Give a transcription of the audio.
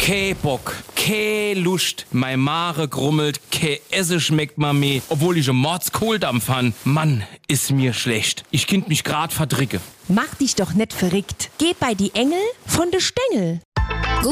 Ke Bock, ke Lust, mei Mare grummelt, ke Esse schmeckt ma meh, obwohl ich Mordskohldampf han. Mann, ist mir schlecht. Ich kind mich grad verdricke. Mach dich doch nicht verrückt. Geh bei die Engel von de Stängel.